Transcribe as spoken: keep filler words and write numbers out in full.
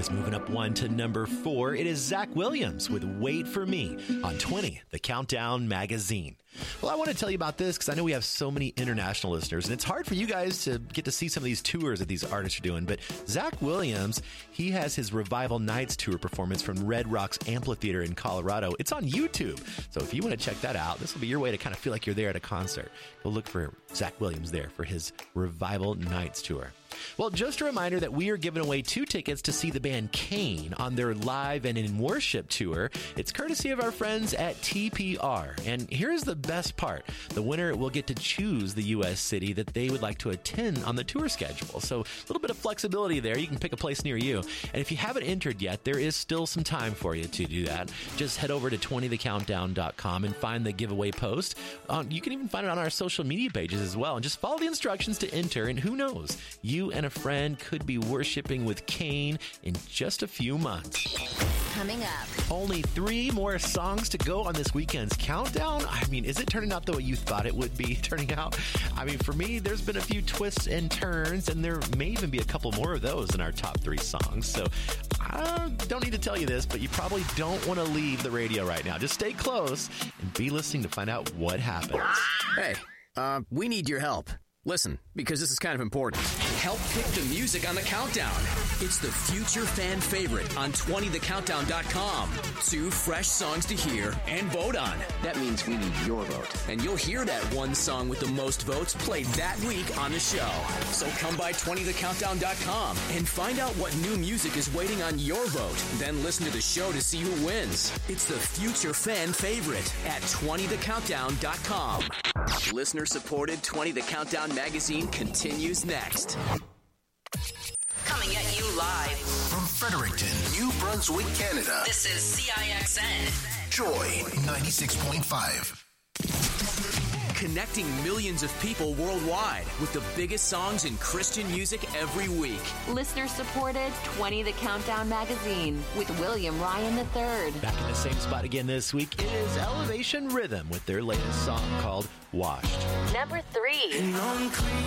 is moving up one to number four. It is Zach Williams with Wait For Me on twenty, the Countdown Magazine. Well, I want to tell you about this because I know we have so many international listeners, and it's hard for you guys to get to see some of these tours that these artists are doing. But Zach Williams, he has his Revival Nights tour performance from Red Rocks Amphitheater in Colorado. It's on YouTube. So if you want to check that out, this will be your way to kind of feel like you're there at a concert. Go look for Zach Williams there for his Revival Nights tour. Well, just a reminder that we are giving away two tickets to see the band Kane on their live and in worship tour. It's courtesy of our friends at T P R. And here's the best part. The winner will get to choose the U S city that they would like to attend on the tour schedule. So a little bit of flexibility there. You can pick a place near you. And if you haven't entered yet, there is still some time for you to do that. Just head over to twenty the countdown dot com and find the giveaway post. Um, you can even find it on our social media pages as well. And just follow the instructions to enter. And who knows, you and a friend could be worshiping with Kane in just a few months. Coming up. Only three more songs to go on this weekend's countdown. I mean, is it turning out the way you thought it would be turning out? I mean, for me, there's been a few twists and turns, and there may even be a couple more of those in our top three songs. So I don't need to tell you this, but you probably don't want to leave the radio right now. Just stay close and be listening to find out what happens. Hey, uh, we need your help. Listen, because this is kind of important. Help pick the music on the countdown. It's the future fan favorite on twenty the countdown dot com. Two fresh songs to hear and vote on. That means we need your vote. And you'll hear that one song with the most votes played that week on the show. So come by twenty the countdown dot com and find out what new music is waiting on your vote. Then listen to the show to see who wins. It's the future fan favorite at twenty the countdown dot com. Listener-supported twenty the Countdown magazine continues next. Coming at you live from Fredericton, New Brunswick, Canada. This is C I X N. Joy ninety-six point five. Connecting millions of people worldwide with the biggest songs in Christian music every week. Listener-supported twenty the Countdown magazine with William Ryan the third. Back in the same spot again this week, it is Elevation Rhythm with their latest song called Washed. Number three.